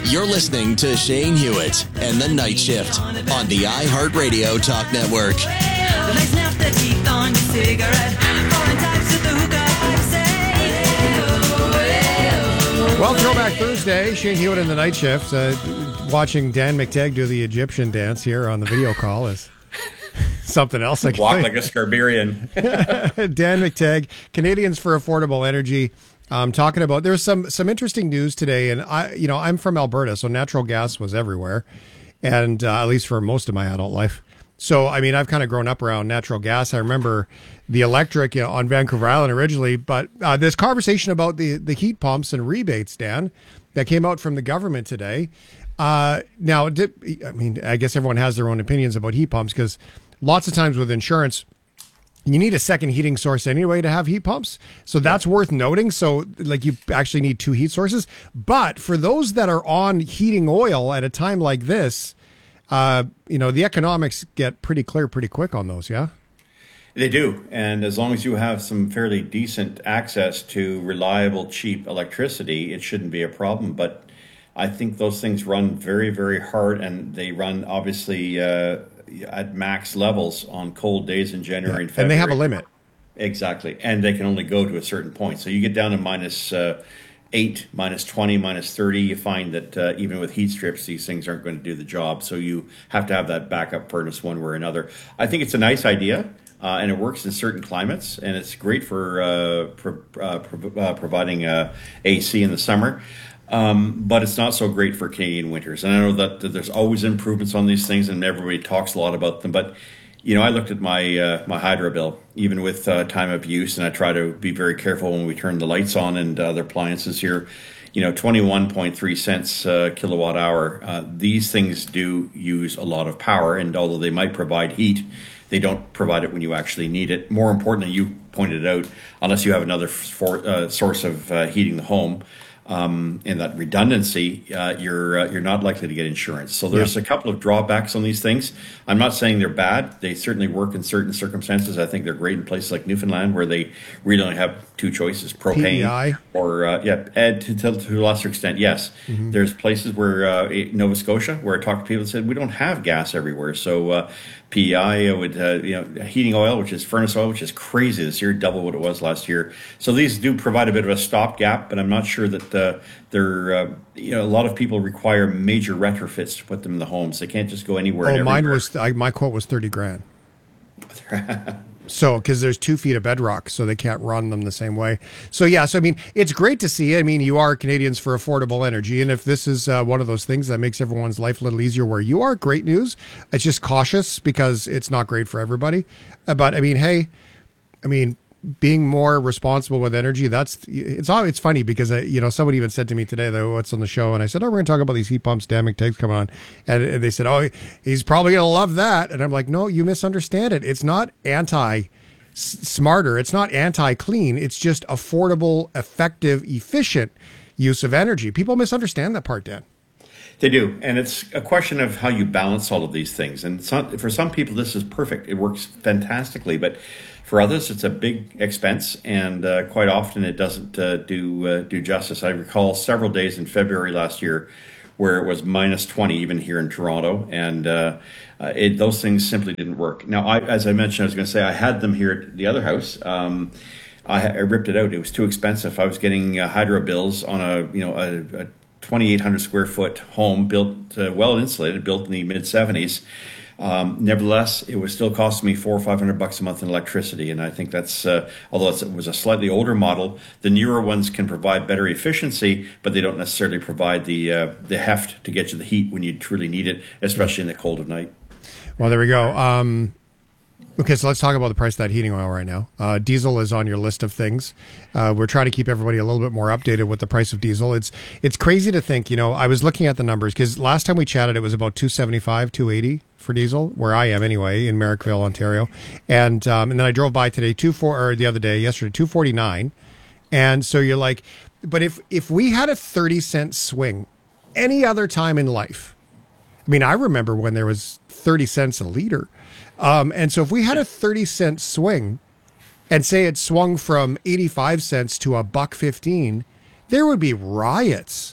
You're listening to Shane Hewitt and the Night Shift on the iHeartRadio Talk Network. Well, Throwback Thursday, Shane Hewitt and the Night Shift. Watching Dan McTeague do the Egyptian dance here on the video call is something else. Walk like a Scarbarian. Dan McTeague, Canadians for Affordable Energy. Talking about there's some interesting news today, and I'm from Alberta, so natural gas was everywhere, and at least for most of my adult life. So I mean, I've kind of grown up around natural gas. I remember the electric on Vancouver Island originally, but this conversation about the heat pumps and rebates, Dan, that came out from the government today. I guess everyone has their own opinions about heat pumps because lots of times with insurance, you need a second heating source anyway to have heat pumps. So that's worth noting. So like you actually need two heat sources. But for those that are on heating oil at a time like this, the economics get pretty clear pretty quick on those. Yeah. They do. And as long as you have some fairly decent access to reliable, cheap electricity, it shouldn't be a problem. But I think those things run very, very hard, and they run obviously at max levels on cold days in January and February. And they have a limit. Exactly. And they can only go to a certain point. So you get down to -8, -20, -30, you find that even with heat strips, these things aren't going to do the job. So you have to have that backup furnace one way or another. I think it's a nice idea, and it works in certain climates, and it's great for providing AC in the summer. But it's not so great for Canadian winters. And I know that there's always improvements on these things, and everybody talks a lot about them. But, I looked at my hydro bill, even with time of use, and I try to be very careful when we turn the lights on and other appliances here. 21.3 cents kilowatt hour. These things do use a lot of power, and although they might provide heat, they don't provide it when you actually need it. More importantly, you pointed out, unless you have another source of heating the home, and that redundancy, you're not likely to get insurance. So there's a couple of drawbacks on these things. I'm not saying they're bad. They certainly work in certain circumstances. I think they're great in places like Newfoundland where they really only have two choices: propane PEI. or to a lesser extent, yes. Mm-hmm. There's places where Nova Scotia, where I talked to people that said we don't have gas everywhere. So PEI would heating oil, which is furnace oil, which is crazy this year, double what it was last year. So these do provide a bit of a stopgap, but I'm not sure that a lot of people require major retrofits to put them in the homes. They can't just go anywhere. Oh, mine was my quote was $30,000. So, because there's 2 feet of bedrock, so they can't run them the same way. So, I mean, it's great to see. I mean, you are Canadians for Affordable Energy, and if this is one of those things that makes everyone's life a little easier where you are, great news. It's just cautious because it's not great for everybody. But, I mean, being more responsible with energy, it's funny because, somebody even said to me today, though, what's on the show? And I said, we're going to talk about these heat pumps, Dan McTeague's coming on. And they said, he's probably going to love that. And I'm like, no, you misunderstand it. It's not anti-smarter. It's not anti-clean. It's just affordable, effective, efficient use of energy. People misunderstand that part, Dan. They do. And it's a question of how you balance all of these things. And for some people, this is perfect. It works fantastically. But for others, it's a big expense, and quite often it doesn't do justice. I recall several days in February last year where it was -20, even here in Toronto, and those things simply didn't work. Now, as I mentioned, I was going to say I had them here at the other house. I ripped it out. It was too expensive. I was getting hydro bills on a 2,800 square foot home built, well insulated, built in the mid-'70s. Nevertheless, it was still costing me $400 or $500 a month in electricity, and I think that's although it was a slightly older model, the newer ones can provide better efficiency, but they don't necessarily provide the heft to get you the heat when you truly need it, especially in the cold of night. Well, there we go. Okay, so let's talk about the price of that heating oil right now. Diesel is on your list of things. We're trying to keep everybody a little bit more updated with the price of diesel. It's crazy to think, I was looking at the numbers because last time we chatted, it was about $2.75, $2.80 for diesel, where I am anyway, in Merrickville, Ontario. And then I drove by today, yesterday, $2.49. And so you're like, but if we had a 30-cent swing any other time in life, I mean, I remember when there was 30 cents a liter. And so if we had a 30-cent swing and say it swung from 85 cents to $1.15, there would be riots.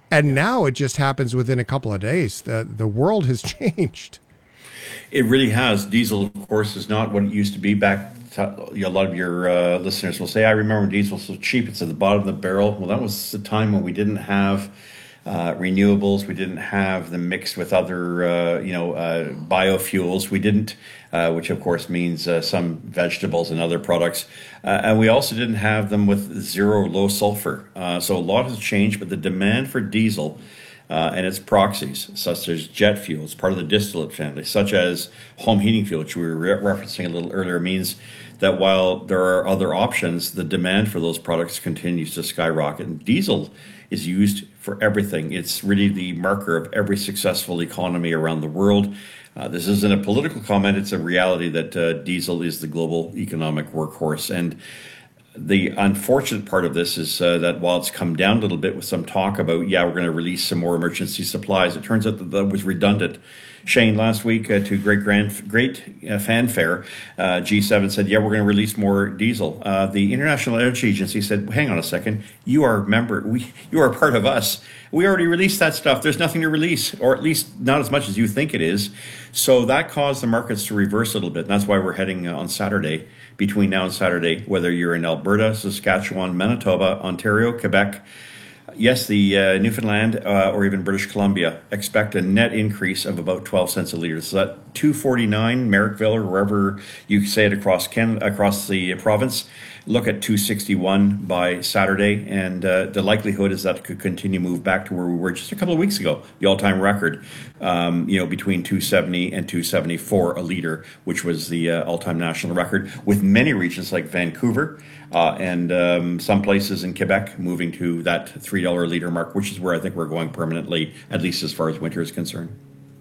And now it just happens within a couple of days. The world has changed. It really has. Diesel, of course, is not what it used to be back. A lot of your listeners will say, I remember when diesel was so cheap, it's at the bottom of the barrel. Well, that was the time when we didn't have renewables. We didn't have them mixed with other, biofuels. We didn't, which of course means some vegetables and other products. And we also didn't have them with zero low sulfur. So a lot has changed, but the demand for diesel and its proxies, such as jet fuels, part of the distillate family, such as home heating fuel, which we were referencing a little earlier, means that while there are other options, the demand for those products continues to skyrocket. And diesel is used for everything. It's really the marker of every successful economy around the world. This isn't a political comment. It's a reality that diesel is the global economic workhorse. And the unfortunate part of this is that while it's come down a little bit with some talk about, we're going to release some more emergency supplies, it turns out that was redundant. Shane, last week, to great fanfare, G7 said, we're going to release more diesel. The International Energy Agency said, hang on a second, you are a member, you are part of us. We already released that stuff. There's nothing to release, or at least not as much as you think it is. So that caused the markets to reverse a little bit. And that's why we're heading on Saturday, between now and Saturday, whether you're in Alberta, Saskatchewan, Manitoba, Ontario, Quebec, yes, the Newfoundland or even British Columbia, expect a net increase of about 12 cents a litre. So that $2.49, Merrickville, or wherever you say it across Canada, across the province, look at $2.61 by Saturday, and the likelihood is that it could continue to move back to where we were just a couple of weeks ago, the all-time record, between $2.70 and $2.74 a litre, which was the all-time national record, with many regions like Vancouver and some places in Quebec moving to that $3 a litre mark, which is where I think we're going permanently, at least as far as winter is concerned.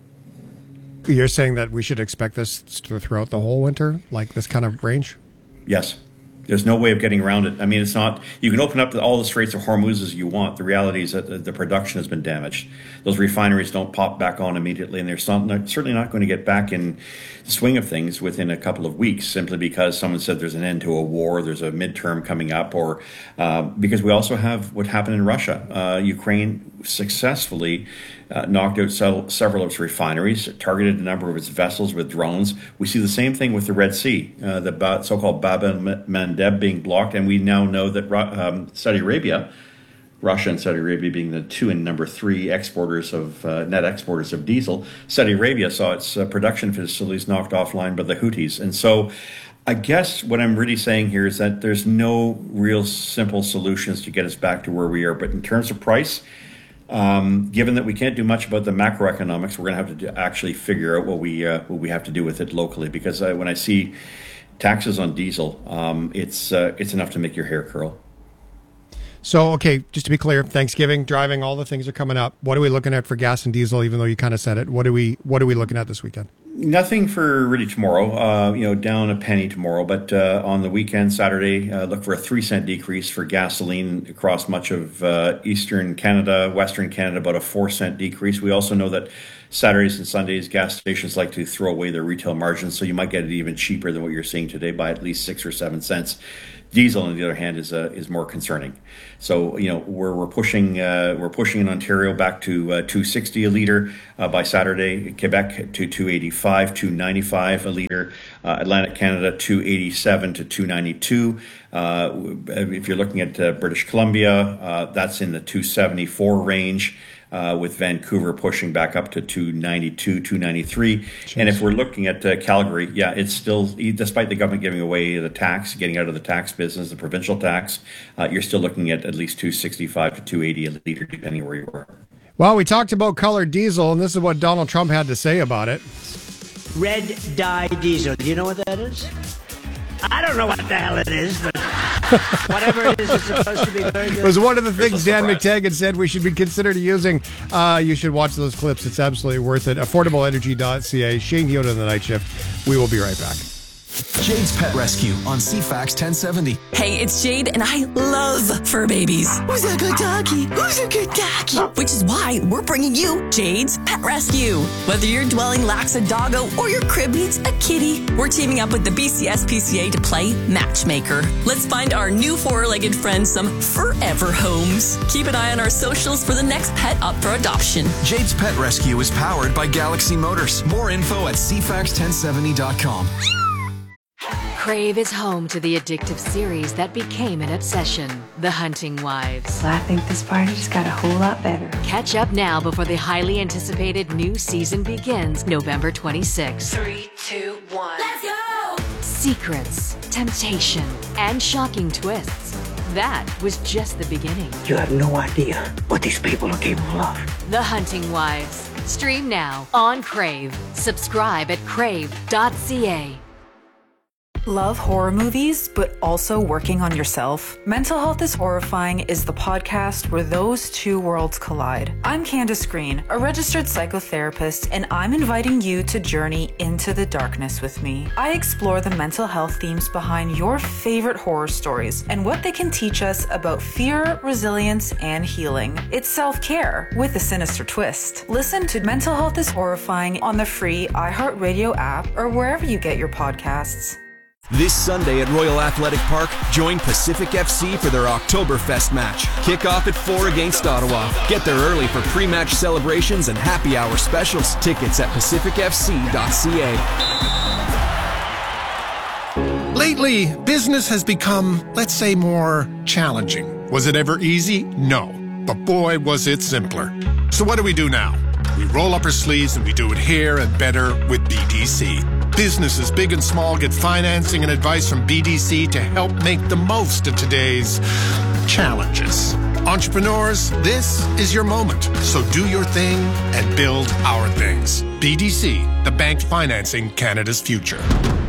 You're saying that we should expect this throughout the whole winter, like this kind of range? Yes. There's no way of getting around it. I mean, it's not, you can open up all the Straits of Hormuz as you want. The reality is that the production has been damaged. Those refineries don't pop back on immediately, and they're certainly not going to get back in the swing of things within a couple of weeks, simply because someone said there's an end to a war, there's a midterm coming up, or because we also have what happened in Russia. Ukraine successfully knocked out several of its refineries, targeted a number of its vessels with drones. We see the same thing with the Red Sea, the so-called Bab el-Mandeb being blocked, and we now know that Saudi Arabia, Russia and Saudi Arabia being the 2 and number 3 exporters of net exporters of diesel, Saudi Arabia saw its production facilities knocked offline by the Houthis. And so I guess what I'm really saying here is that there's no real simple solutions to get us back to where we are. But in terms of price, given that we can't do much about the macroeconomics, we're going to have to actually figure out what we have to do with it locally. Because when I see taxes on diesel, it's enough to make your hair curl. So, okay, just to be clear, Thanksgiving, driving, all the things are coming up. What are we looking at for gas and diesel, even though you kind of said it? What are we looking at this weekend? Nothing for really tomorrow, down a penny tomorrow. But on the weekend, Saturday, look for a 3-cent decrease for gasoline across much of eastern Canada, western Canada, about a 4-cent decrease. We also know that Saturdays and Sundays, gas stations like to throw away their retail margins, so you might get it even cheaper than what you're seeing today by at least 6 or 7 cents. Diesel, on the other hand, is more concerning. So we're pushing in Ontario back to $2.60 a liter by Saturday. Quebec to $2.85, $2.95 a liter. Atlantic Canada $2.87 to $2.92. If you're looking at British Columbia, that's in the $2.74 range. With Vancouver pushing back up to $2.92, $2.93. And if we're looking at Calgary, it's still, despite the government giving away the tax, getting out of the tax business, the provincial tax, you're still looking at least $2.65 to $2.80 a liter, depending where you are. Well, we talked about colored diesel, and this is what Donald Trump had to say about it. Red dye diesel. Do you know what that is? I don't know what the hell it is, but whatever it is, it's supposed to be very good. It was one of the things Dan McTagg had said we should be considered using. You should watch those clips. It's absolutely worth it. AffordableEnergy.ca. Shane Hewitt on the Night Shift. We will be right back. Jade's Pet Rescue on CFAX 1070. Hey, it's Jade, and I love fur babies. Who's a good doggy? Who's a good doggy? Which is why we're bringing you Jade's Pet Rescue. Whether your dwelling lacks a doggo or your crib needs a kitty, we're teaming up with the BCSPCA to play matchmaker. Let's find our new four-legged friend some forever homes. Keep an eye on our socials for the next pet up for adoption. Jade's Pet Rescue is powered by Galaxy Motors. More info at cfax1070.com. Crave is home to the addictive series that became an obsession, The Hunting Wives. I think this party just got a whole lot better. Catch up now before the highly anticipated new season begins November 26th. 3, 2, 1. Let's go! Secrets, temptation, and shocking twists. That was just the beginning. You have no idea what these people are capable of. The Hunting Wives. Stream now on Crave. Subscribe at crave.ca. Love horror movies, but also working on yourself? Mental Health is Horrifying is the podcast where those two worlds collide. I'm Candace Green, a registered psychotherapist, and I'm inviting you to journey into the darkness with me. I explore the mental health themes behind your favorite horror stories and what they can teach us about fear, resilience, and healing. It's self-care with a sinister twist. Listen to Mental Health is Horrifying on the free iHeartRadio app or wherever you get your podcasts. This Sunday at Royal Athletic Park, join Pacific FC for their Oktoberfest match. Kickoff at 4 against Ottawa. Get there early for pre-match celebrations and happy hour specials. Tickets at pacificfc.ca. Lately, business has become, let's say, more challenging. Was it ever easy? No. But boy, was it simpler. So what do we do now? We roll up our sleeves and we do it here and better with BDC. Businesses big and small get financing and advice from BDC to help make the most of today's challenges. Entrepreneurs, this is your moment. So do your thing and build our things. BDC, the bank financing Canada's future.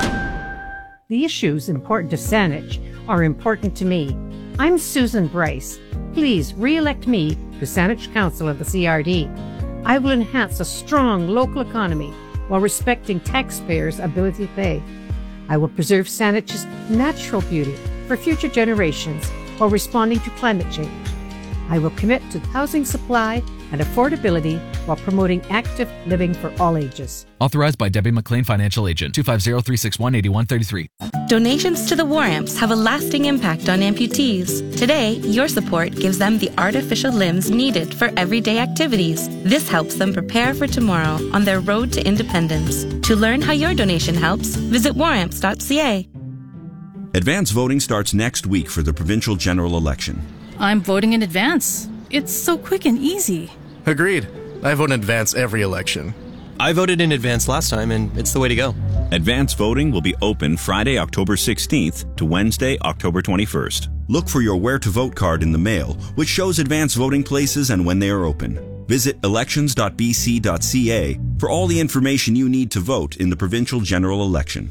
The issues important to Saanich are important to me. I'm Susan Bryce. Please re-elect me to Saanich Council of the CRD. I will enhance a strong local economy while respecting taxpayers' ability to pay. I will preserve Saanich's natural beauty for future generations while responding to climate change. I will commit to housing supply and affordability while promoting active living for all ages. Authorized by Debbie McLean, Financial Agent, 250-361-8133. Donations to the War Amps have a lasting impact on amputees. Today, your support gives them the artificial limbs needed for everyday activities. This helps them prepare for tomorrow on their road to independence. To learn how your donation helps, visit waramps.ca. Advance voting starts next week for the provincial general election. I'm voting in advance. It's so quick and easy. Agreed. I vote in advance every election. I voted in advance last time, and it's the way to go. Advance voting will be open Friday, October 16th to Wednesday, October 21st. Look for your Where to Vote card in the mail, which shows advance voting places and when they are open. Visit elections.bc.ca for all the information you need to vote in the provincial general election.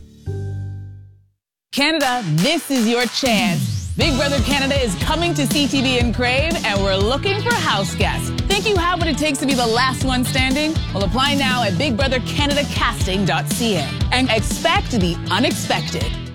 Canada, this is your chance. Big Brother Canada is coming to CTV and Crave, and we're looking for house guests. Think you have what it takes to be the last one standing? Well, apply now at bigbrothercanadacasting.ca and expect the unexpected.